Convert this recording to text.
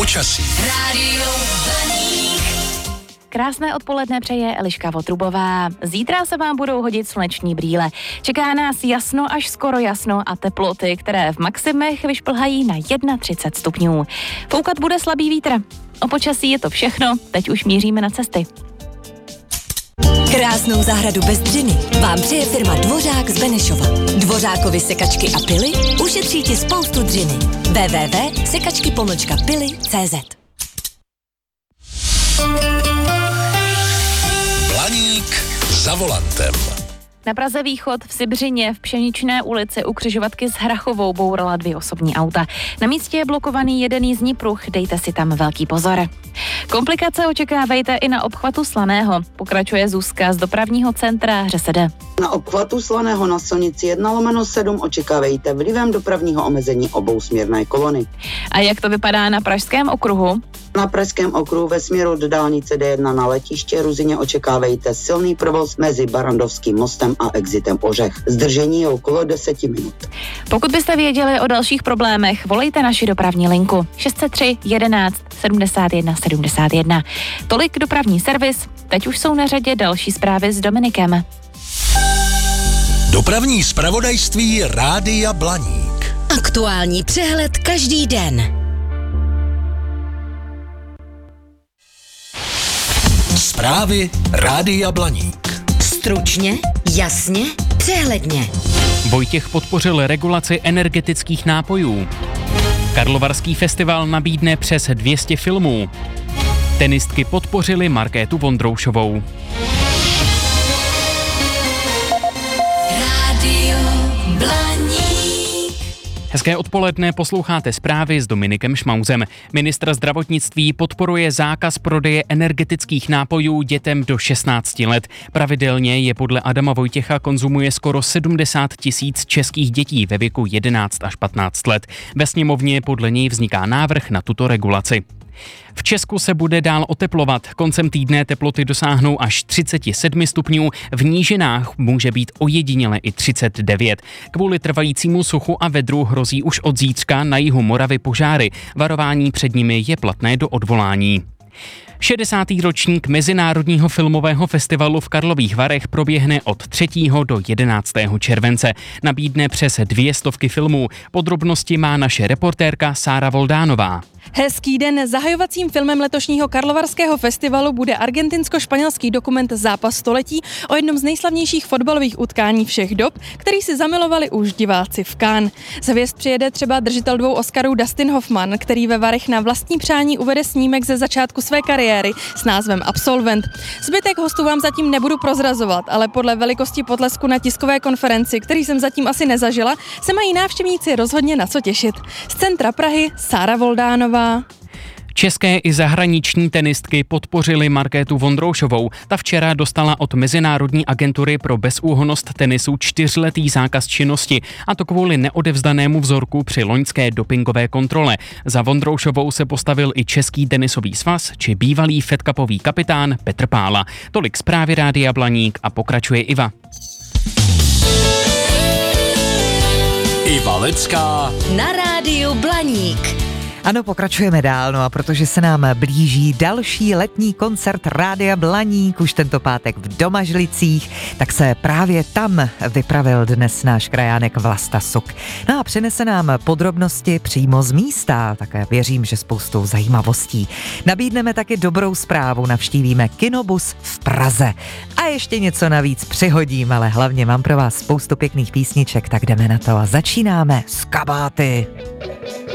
Počasí. Rádio Blaník. Krásné odpoledne přeje Eliška Votrubová. Zítra se vám budou hodit sluneční brýle. Čeká nás jasno až skoro jasno a teploty, které v maximech vyšplhají na 31 stupňů. Foukat bude slabý vítr. O počasí je to všechno, teď už míříme na cesty. Krásnou zahradu bez dřiny vám přeje firma Dvořák z Benešova. Dvořákovi sekačky a pily ušetří ti spoustu dřiny. www.sekačky-pily.cz. Blaník za volantem. Na Praze Východ v Sibřině v Pšeničné ulici u křižovatky s Hrachovou bourala 2 osobní auta. Na místě je blokovaný jeden jízdní pruh, dejte si tam velký pozor. Komplikace očekávejte i na obchvatu Slaného. Pokračuje Zuzka z dopravního centra ŘSD. Na obchvatu Slaného na silnici 1/7 očekávejte vlivem dopravního omezení obousměrné kolony. A jak to vypadá na Pražském okruhu? Na Pražském okruhu ve směru do dálnice D1 na letiště Ruzyně očekávejte silný provoz mezi Barandovským mostem a exitem Ořech. Zdržení je okolo 10 minut. Pokud byste věděli o dalších problémech, volejte naši dopravní linku 603 11 71 71. Tolik dopravní servis, teď už jsou na řadě další zprávy s Dominikem. Dopravní zpravodajství Rádia Blaník. Aktuální přehled každý den. Zprávy Rádia Blaník. Stručně, jasně, přehledně. Vojtěch podpořil regulaci energetických nápojů. Karlovarský festival nabídne přes 200 filmů. Tenistky podpořily Markétu Vondroušovou. Rádio Blaník. Hezké odpoledne, posloucháte zprávy s Dominikem Šmauzem. Ministr zdravotnictví podporuje zákaz prodeje energetických nápojů dětem do 16 let. Pravidelně je podle Adama Vojtěcha konzumuje skoro 70 000 českých dětí ve věku 11 až 15 let. Ve sněmovně podle něj vzniká návrh na tuto regulaci. V Česku se bude dál oteplovat. Koncem týdne teploty dosáhnou až 37 stupňů, v nížinách může být ojediněle i 39. Kvůli trvajícímu suchu a vedru hrozí už od zítřka na jihu Moravy požáry. Varování před nimi je platné do odvolání. 60. ročník Mezinárodního filmového festivalu v Karlových Varech proběhne od 3. do 11. července. Nabídne přes 200 filmů. Podrobnosti má naše reportérka Sára Voldánová. Hezký den. Zahajovacím filmem letošního Karlovarského festivalu bude argentinsko-španělský dokument Zápas století o jednom z nejslavnějších fotbalových utkání všech dob, který si zamilovali už diváci v Cannes. Z hvězd přijede třeba držitel 2 Oscarů Dustin Hoffman, který ve Varech na vlastní přání uvede snímek ze začátku své kariéry s názvem Absolvent. Zbytek hostů vám zatím nebudu prozrazovat, ale podle velikosti potlesku na tiskové konferenci, který jsem zatím asi nezažila, se mají návštěvníci rozhodně na co těšit. Z centra Prahy Sára Voldánová. České i zahraniční tenistky podpořily Markétu Vondroušovou. Ta včera dostala od Mezinárodní agentury pro bezúhonnost tenisu 4letý zákaz činnosti, a to kvůli neodevzdanému vzorku při loňské dopingové kontrole. Za Vondroušovou se postavil i Český tenisový svaz či bývalý fedcupový kapitán Petr Pála. Tolik zprávy Rádia Blaník a pokračuje Iva. Iva Lecká Na rádiu Blaník. Ano, pokračujeme dál, no a protože se nám blíží další letní koncert Rádia Blaník už tento pátek v Domažlicích, tak se právě tam vypravil dnes náš krajánek Vlasta Suk. No a přinese nám podrobnosti přímo z místa, také věřím, že spoustou zajímavostí. Nabídneme taky dobrou zprávu, navštívíme Kinobus v Praze. A ještě něco navíc přihodím, ale hlavně mám pro vás spoustu pěkných písniček, tak jdeme na to a začínáme s Kabáty.